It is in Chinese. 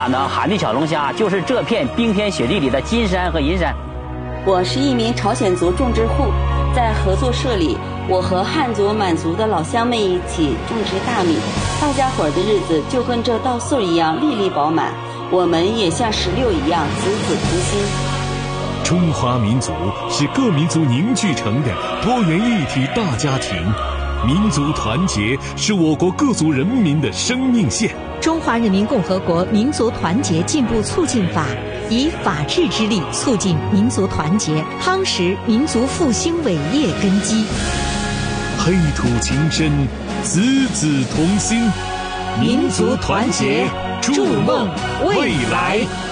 喊的小龙虾就是这片冰天雪地里的金山和银山。 我是一名朝鲜族种植户，在合作社里，我和汉族、满族的老乡们一起种植大米，大家伙的日子就跟这稻穗一样粒粒饱满，我们也像石榴一样子子同心。 中华民族是各民族凝聚成的多元一体大家庭，民族团结是我国各族人民的生命线。 中华人民共和国民族团结进步促进法以法治之力促进民族团结，夯实民族复兴伟业根基。 黑土情深，子子同心， 民族团结，筑梦未来。